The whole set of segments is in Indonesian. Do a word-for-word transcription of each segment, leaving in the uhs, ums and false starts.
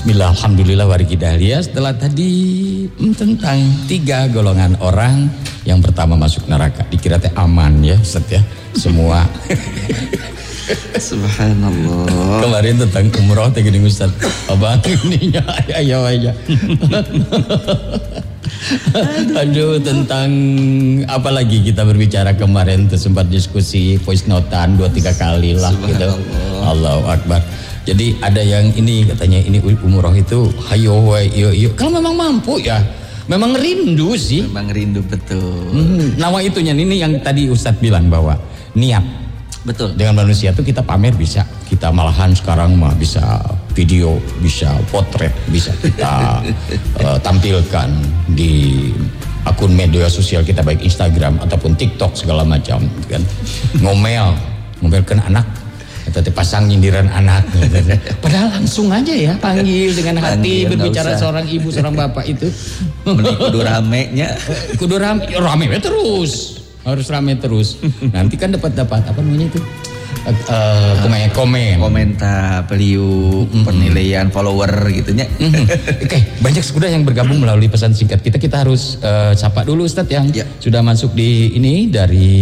Bismillah, alhamdulillah wargi dahlia. Setelah tadi hmm, tentang tiga golongan orang. Yang pertama masuk neraka, dikira teh aman ya Ustaz ya, semua. Subhanallah. Kemarin tentang umroh teh gini Ustaz, abang ininya ayo aja. Aduh, tentang apa lagi kita berbicara kemarin tuh, sempat diskusi voice notean dua tiga kali lah gitu. Allahu Akbar. Jadi ada yang ini katanya ini umroh itu hayo yo yo. Kalau memang mampu ya, memang rindu sih. Memang rindu betul. Hmm, nama itunya ini yang tadi Ustadz bilang bahwa niat. Betul. Dengan manusia itu kita pamer bisa, kita malahan sekarang mah bisa video, bisa potret, bisa kita uh, tampilkan di akun media sosial kita baik Instagram ataupun TikTok segala macam kan. Ngomel, ngomelkan anak. Atau pasang nyindiran anak, padahal langsung aja ya panggil dengan hati, panggil, berbicara seorang ibu seorang bapak itu. Mending kudu ramenya, kudu rame, rame terus, harus rame terus. Nanti kan dapat dapat apa namanya itu, uh, komen, komen, komentar, beliau, mm-hmm. penilaian follower gitunya. Mm-hmm. Oke, okay, banyak sudah yang bergabung melalui pesan singkat kita. Kita harus uh, sapa dulu Ustadz yang ya. Sudah masuk di ini dari.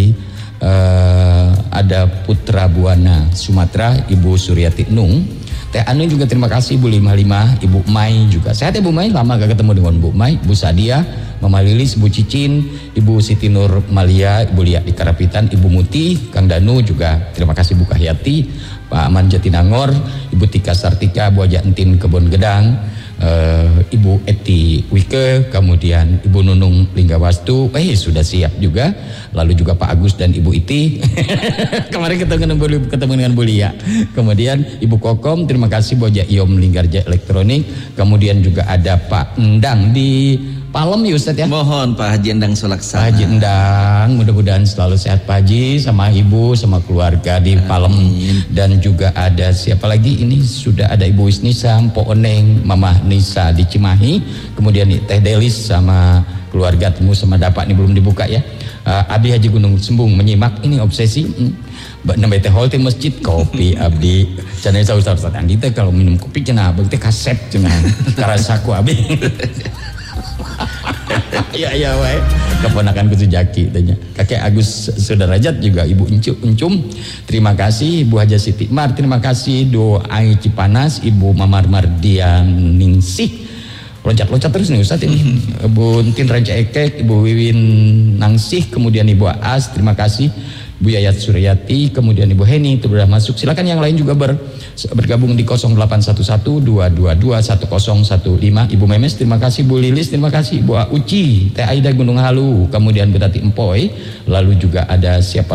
Uh, ada Putra Buana Sumatera, Ibu Suryati Nung, Teh Anu juga terima kasih, Ibu lima puluh lima, Ibu Mai juga sehat ya Bu Mai, lama gak ketemu dengan Bu Mai, Bu Sadia, Mama Lilis, Bu Cicin, Ibu Siti Nur Malia, Ibu Lia di Karapitan, Ibu Muti, Kang Danu juga terima kasih, Bu Kahyati, Pak Aman Jatinangor, Ibu Tika Sartika, Bu Aja Entin Kebon Gedang, Uh, Ibu Eti Wike, kemudian Ibu Nunung Linggawastu, eh sudah siap juga, lalu juga Pak Agus dan Ibu Iti. Kemarin ketemu dengan, ketemu dengan Bu Lia. Kemudian Ibu Kokom, terima kasih Boja Iom Linggarja Elektronik. Kemudian juga ada Pak Endang di Palem ya Ustadz ya. Mohon Pak Haji Endang Sulaksana. Pak Haji Endang, mudah-mudahan selalu sehat Pak Haji, sama Ibu, sama keluarga di Palem. Dan juga ada siapa lagi ini, sudah ada Ibu Isnisa, Mpo Oneng, Mama Nisa di Cimahi. Kemudian Teh Delis sama keluarga temu sama dapat ini belum dibuka ya. uh, Abi Haji Gunung Sembung menyimak ini obsesi Mbak Nembe teh hol teh masjid kopi Abdi cenah Ustaz Ustaz Andi teh kalau minum kopi cenah abang teh kasep cenah karasaku Abi. Ya ya wae keponakan kutu Jaki tanya kakek Agus Sudarajat juga Ibu Encum, Encum terima kasih, Ibu Haja Siti Mar terima kasih, Doai Cipanas, Ibu Mamar Mardian Ningsih loncat-loncat terus nih Ustadz ini. Ibu Entin Ranca Ekek, Ibu Wiwin Nangsih, kemudian Ibu Aas terima kasih, Bu Yayat Suryati, kemudian Ibu Heni itu sudah masuk. Silakan yang lain juga ber, bergabung di nol delapan satu satu dua dua dua satu nol satu lima. Ibu Memes terima kasih, Bu Lilis terima kasih, Bu Uci, Teh Aida Gunung Halu, kemudian Bu Tati Empoy, lalu juga ada siapa